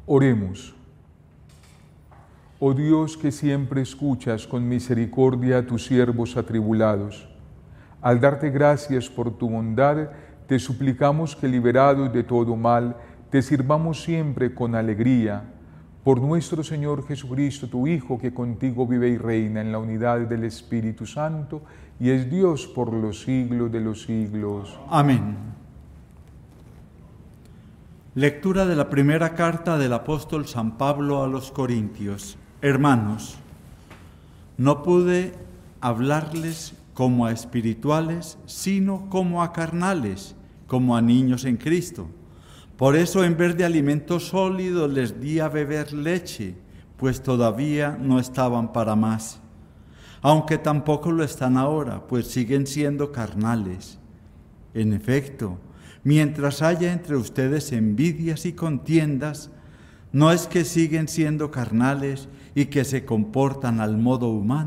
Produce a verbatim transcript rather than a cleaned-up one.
Oremos. Oh Dios, que siempre escuchas con misericordia a tus siervos atribulados, al darte gracias por tu bondad, te suplicamos que, liberados de todo mal, te sirvamos siempre con alegría. Por nuestro Señor Jesucristo, tu Hijo, que contigo vive y reina en la unidad del Espíritu Santo, y es Dios por los siglos de los siglos. Amén. Lectura de la primera carta del apóstol San Pablo a los Corintios. Hermanos, no pude hablarles como a espirituales, sino como a carnales, como a niños en Cristo. Por eso, en vez de alimento sólido, les di a beber leche, pues todavía no estaban para más. Aunque tampoco lo están ahora, pues siguen siendo carnales. En efecto, mientras haya entre ustedes envidias y contiendas, no es que siguen siendo carnales y que se comportan al modo humano,